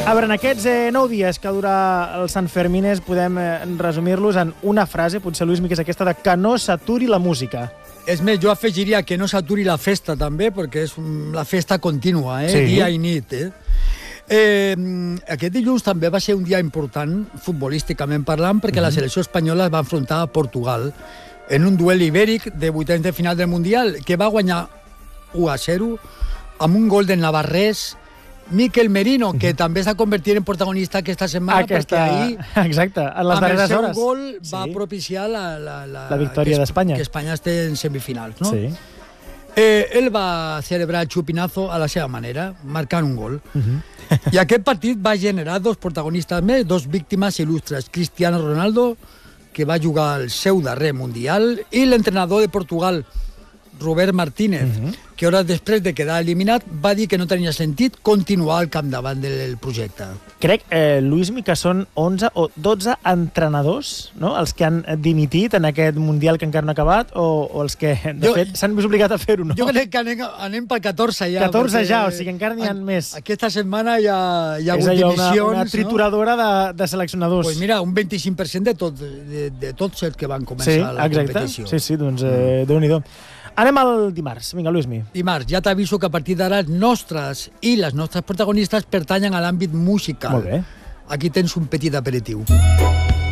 A veure, en aquests 9 dies que dura el Sant Fermines podem resumir-los en una frase, potser, Luis, que és aquesta de que no s'aturi la música. És més, jo afegiria que no s'aturi la festa, també, perquè és la festa contínua, Sí. dia i nit. Aquest dilluns també va ser un dia important, futbolísticament parlant, perquè la selecció espanyola es va enfrontar a Portugal en un duel ibèric de vuitens de final del Mundial, que va guanyar 1-0 amb un gol del navarrès Mikel Merino, que també s'ha convertit en protagonista aquesta setmana, perquè ahir, exacte, en les darreres hores, amb el seu gol va propiciar la victòria d'Espanya. Que Espanya esté en semifinals, no? Sí. Ell va celebrar el xupinazo a la seva manera, marcant un gol. I aquest partit va generar 2 protagonistes més, 2 víctimes il·lustres. Cristiano Ronaldo, que va jugar el seu darrer Mundial, i l'entrenador de Portugal, Robert Martínez, que hores després de quedar eliminat va dir que no tenia sentit continuar al capdavant del projecte. Crec, Luis, que són 11 o 12 entrenadors, no?, els que han dimitit en aquest Mundial que encara no ha acabat, o els que, de fet, s'han vist obligats a fer-ho, no? Jo crec que anem per 14 ja. 14 ja, o sigui, encara n'hi ha més. Aquesta setmana ja hi ha hagut dimissions. dimissions. Una trituradora de seleccionadors. Pues mira, un 25% de tots els que van començar la competició. Sí, doncs Déu-n'hi-do. Anem al dimarts. Vinga, Luismi. Dimarts, ja t'aviso que a partir d'ara els nostres i les nostres protagonistes pertanyen a l'àmbit musical. Molt bé. Aquí tens un petit aperitiu.